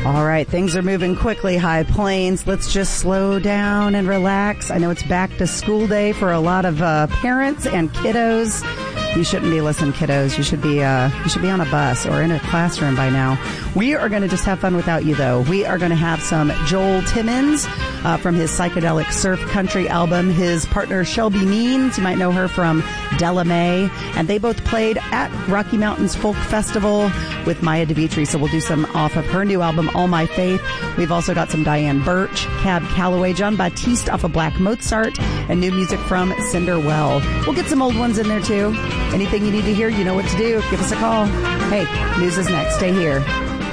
All right, things are moving quickly, High Plains. Let's just slow down and relax. I know it's back to school day for a lot of parents and kiddos. You shouldn't be listening, kiddos. You should be on a bus or in a classroom by now. We are going to just have fun without you, though. We are going to have some Joel Timmons from his psychedelic surf country album. His partner Shelby Means, you might know her from Della Mae, and they both played at Rocky Mountains Folk Festival with Maya DeVitri. So we'll do some off of her new album, All My Faith. We've also got some Diane Birch, Cab Calloway, John Batiste off of Black Mozart, and new music from Cinder Well. We'll get some old ones in there too. Anything you need to hear, you know what to do. Give us a call. Hey, news is next. Stay here.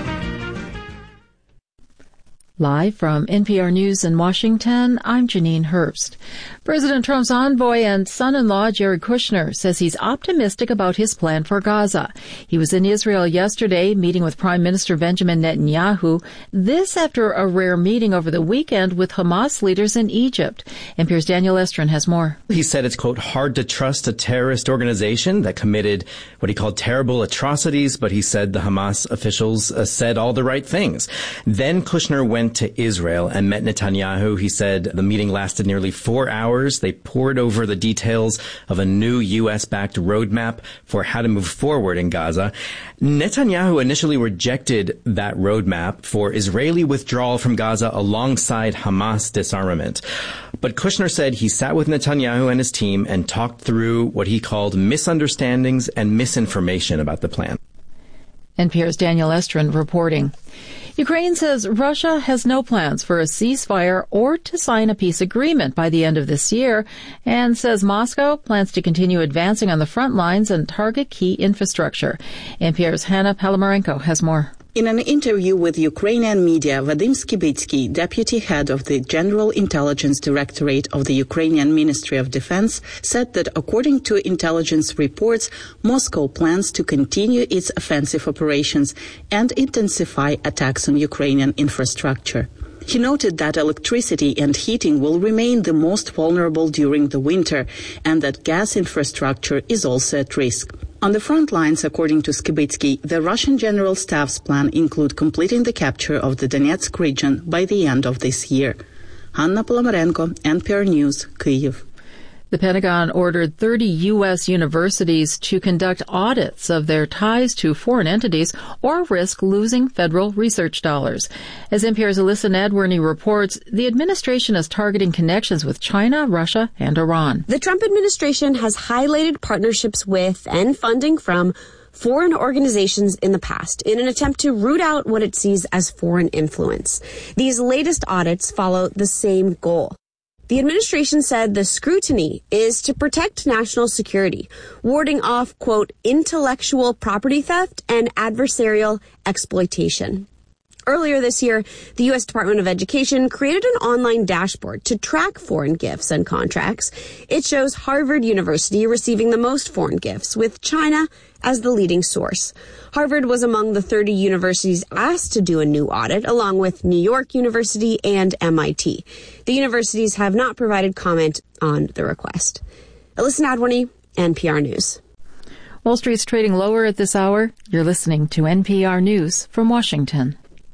Live from NPR News in Washington, I'm Janine Herbst. President Trump's envoy and son-in-law Jared Kushner says he's optimistic about his plan for Gaza. He was in Israel yesterday meeting with Prime Minister Benjamin Netanyahu. This after a rare meeting over the weekend with Hamas leaders in Egypt. NPR's Daniel Estrin has more. He said it's, quote, hard to trust a terrorist organization that committed what he called terrible atrocities, but he said the Hamas officials said all the right things. Then Kushner went to Israel and met Netanyahu. He said the meeting lasted nearly 4 hours. They pored over the details of a new U.S.-backed roadmap for how to move forward in Gaza. Netanyahu initially rejected that roadmap for Israeli withdrawal from Gaza alongside Hamas disarmament. But Kushner said he sat with Netanyahu and his team and talked through what he called misunderstandings and misinformation about the plan. NPR's Daniel Estrin reporting. Ukraine says Russia has no plans for a ceasefire or to sign a peace agreement by the end of this year, and says Moscow plans to continue advancing on the front lines and target key infrastructure. NPR's Hannah Palamarenko has more. In an interview with Ukrainian media, Vadim Skibitsky, deputy head of the General Intelligence Directorate of the Ukrainian Ministry of Defense, said that according to intelligence reports, Moscow plans to continue its offensive operations and intensify attacks on Ukrainian infrastructure. He noted that electricity and heating will remain the most vulnerable during the winter and that gas infrastructure is also at risk. On the front lines, according to Skibitsky, the Russian General Staff's plan include completing the capture of the Donetsk region by the end of this year. Hanna Polomarenko, NPR News, Kyiv. The Pentagon ordered 30 U.S. universities to conduct audits of their ties to foreign entities or risk losing federal research dollars. As NPR's Alyssa Nadworny reports, the administration is targeting connections with China, Russia, and Iran. The Trump administration has highlighted partnerships with and funding from foreign organizations in the past in an attempt to root out what it sees as foreign influence. These latest audits follow the same goal. The administration said the scrutiny is to protect national security, warding off, quote, intellectual property theft and adversarial exploitation. Earlier this year, the U.S. Department of Education created an online dashboard to track foreign gifts and contracts. It shows Harvard University receiving the most foreign gifts, with China as the leading source. Harvard was among the 30 universities asked to do a new audit, along with New York University and MIT. The universities have not provided comment on the request. Alyssa Nadworny, NPR News. Wall Street's trading lower at this hour. You're listening to NPR News from Washington.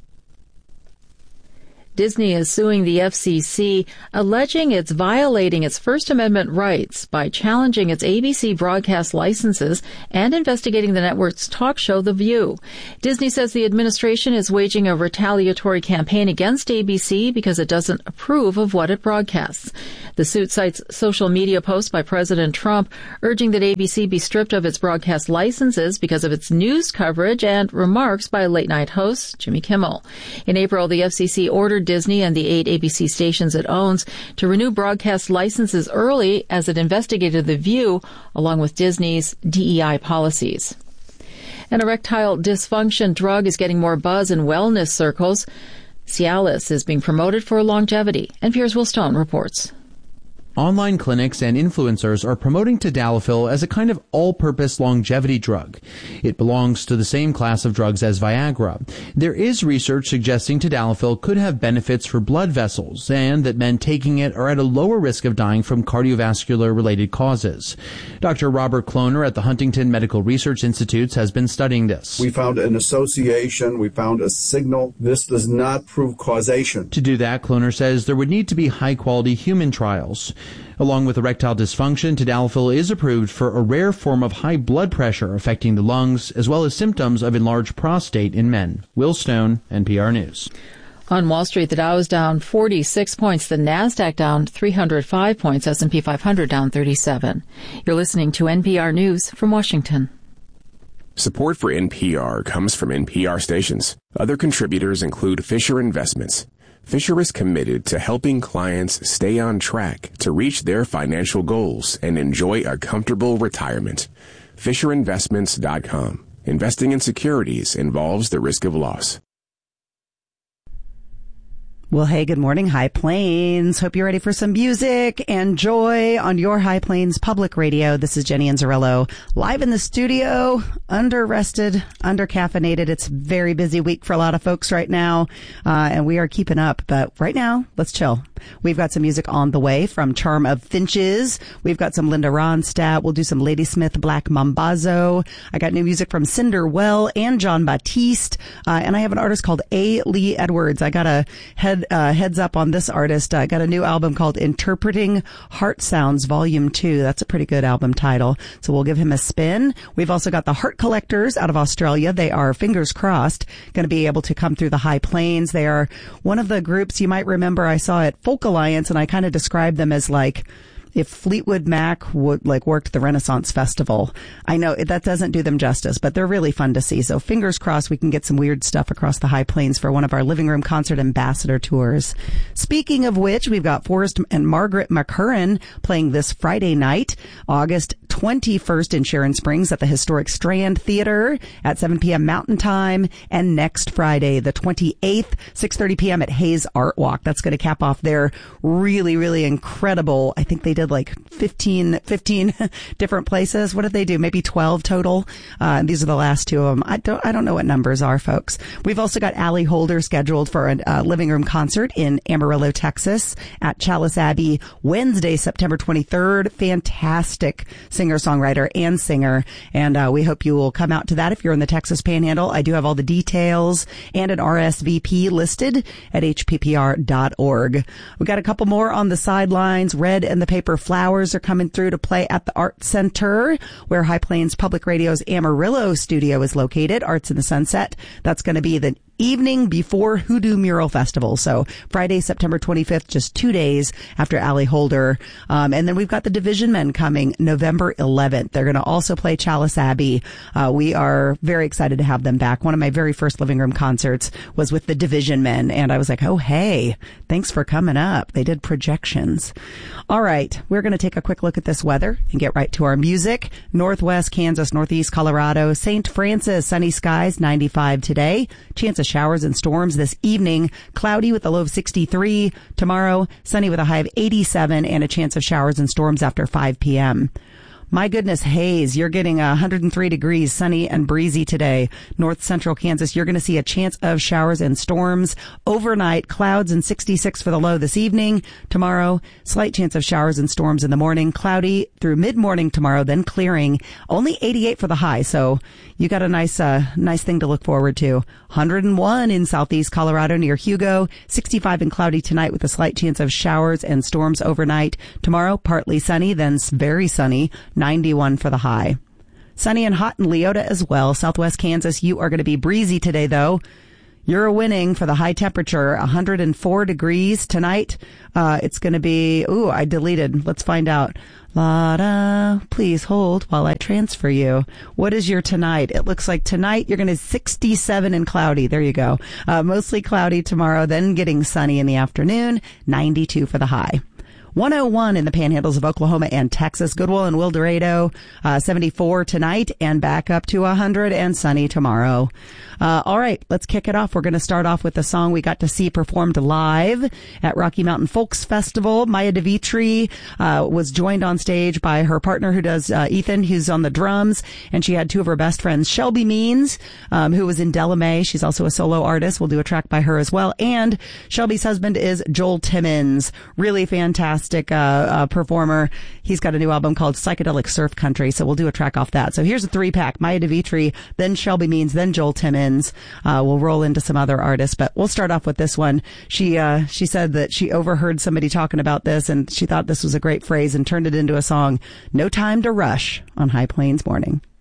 Disney is suing the FCC, alleging it's violating its First Amendment rights by challenging its ABC broadcast licenses and investigating the network's talk show, The View. Disney says the administration is waging a retaliatory campaign against ABC because it doesn't approve of what it broadcasts. The suit cites social media posts by President Trump urging that ABC be stripped of its broadcast licenses because of its news coverage and remarks by late-night host Jimmy Kimmel. In April, the FCC ordered Disney and the 8 ABC stations it owns to renew broadcast licenses early as it investigated The View, along with Disney's DEI policies. An erectile dysfunction drug is getting more buzz in wellness circles. Cialis is being promoted for longevity. NPR's Will Stone reports. online clinics and influencers are promoting tadalafil as a kind of all-purpose longevity drug. It belongs to the same class of drugs as Viagra. There is research suggesting tadalafil could have benefits for blood vessels and that men taking it are at a lower risk of dying from cardiovascular-related causes. Dr. Robert Kloner at the Huntington Medical Research Institute has been studying this. We found an association. We found a signal. This does not prove causation. To do that, Kloner says there would need to be high-quality human trials. Along with erectile dysfunction, tadalafil is approved for a rare form of high blood pressure affecting the lungs, as well as symptoms of enlarged prostate in men. Will Stone, NPR News. On Wall Street, the Dow is down 46 points, the Nasdaq down 305 points, S&P 500 down 37. You're listening to NPR News from Washington. Support for NPR comes from NPR stations. Other contributors include Fisher Investments. Fisher is committed to helping clients stay on track to reach their financial goals and enjoy a comfortable retirement. FisherInvestments.com. Investing in securities involves the risk of loss. Well, hey, good morning, High Plains. Hope you're ready for some music and joy on your High Plains Public Radio. This is Jenny Anzarello, live in the studio, under-rested, under-caffeinated. It's a very busy week for a lot of folks right now, and we are keeping up. But right now, let's chill. We've got some music on the way from Charm of Finches. We've got some Linda Ronstadt. We'll do some Ladysmith Black Mambazo. I got new music from Cinder Well and John Batiste. And I have an artist called A. Lee Edwards. I got a heads up on this artist. I got a new album called Interpreting Heart Sounds Volume 2. That's a pretty good album title. So we'll give him a spin. We've also got the Heart Collectors out of Australia. They are, fingers crossed, going to be able to come through the High Plains. They are one of the groups you might remember I saw at Folk Alliance, and I kind of described them as like if Fleetwood Mac would worked the Renaissance Festival. I know that doesn't do them justice, but they're really fun to see. So fingers crossed we can get some weird stuff across the High Plains for one of our Living Room Concert Ambassador tours. Speaking of which, we've got Forrest and Margaret McCurran playing this Friday night, August 21st in Sharon Springs at the historic Strand Theater at 7 p.m. Mountain Time, and next Friday, the 28th, 6:30 p.m. at Hayes Art Walk. That's going to cap off their really, really incredible, I think they did 15 different places. What did they do? Maybe 12 total. These are the last two of them. I don't know what numbers are, folks. We've also got Allie Holder scheduled for a Living Room concert in Amarillo, Texas at Chalice Abbey Wednesday, September 23rd. Fantastic singer-songwriter and singer. And we hope you will come out to that if you're in the Texas Panhandle. I do have all the details and an RSVP listed at hppr.org. We got a couple more on the sidelines. Red and the Paper Flowers are coming through to play at the Art Center, where High Plains Public Radio's Amarillo studio is located, Arts in the Sunset. That's going to be the evening before Hoodoo Mural Festival. So Friday, September 25th, just 2 days after Allie Holder. And then we've got the Division Men coming November 11th. They're going to also play Chalice Abbey. We are very excited to have them back. One of my very first Living Room concerts was with the Division Men. And I was like, oh, hey, thanks for coming up. They did projections. All right. We're going to take a quick look at this weather and get right to our music. Northwest Kansas, Northeast Colorado, St. Francis, sunny skies, 95 today. Chance of showers and storms this evening. Cloudy with a low of 63. Tomorrow, sunny with a high of 87 and a chance of showers and storms after 5 p.m. My goodness, Hayes, you're getting 103 degrees, sunny and breezy today. North central Kansas, you're going to see a chance of showers and storms. Overnight, clouds and 66 for the low this evening. Tomorrow, slight chance of showers and storms in the morning. Cloudy through mid-morning tomorrow, then clearing. Only 88 for the high, so you got a nice thing to look forward to. 101 in southeast Colorado near Hugo. 65 and cloudy tonight with a slight chance of showers and storms overnight. Tomorrow, partly sunny, then very sunny. 91 for the high. Sunny and hot in Leota as well. Southwest Kansas, you are going to be breezy today, though. You're winning for the high temperature, 104 degrees tonight. It's going to be, I deleted. Let's find out. La-da, please hold while I transfer you. What is your tonight? It looks like tonight you're going to 67 and cloudy. There you go. Mostly cloudy tomorrow, then getting sunny in the afternoon, 92 for the high. 101 in the panhandles of Oklahoma and Texas. Goodwill and Wildorado, 74 tonight and back up to 100 and sunny tomorrow. All right, let's kick it off. We're going to start off with a song we got to see performed live at Rocky Mountain Folks Festival. Maya DeVitri was joined on stage by her partner who does Ethan, who's on the drums, and she had two of her best friends, Shelby Means, who was in Delamay. She's also a solo artist. We'll do a track by her as well. And Shelby's husband is Joel Timmons, really fantastic performer. He's got a new album called Psychedelic Surf Country, so we'll do a track off that. So here's a 3-pack: Maya DeVitri, then Shelby Means, then Joel Timmons. We'll roll into some other artists, but we'll start off with this one. She said that she overheard somebody talking about this, and she thought this was a great phrase and turned it into a song. No Time to Rush on High Plains Morning.